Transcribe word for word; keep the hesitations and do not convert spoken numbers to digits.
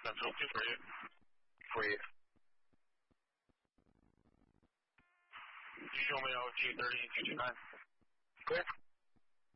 Central two for you. For you. You show me out two thirty and two two nine. Clear.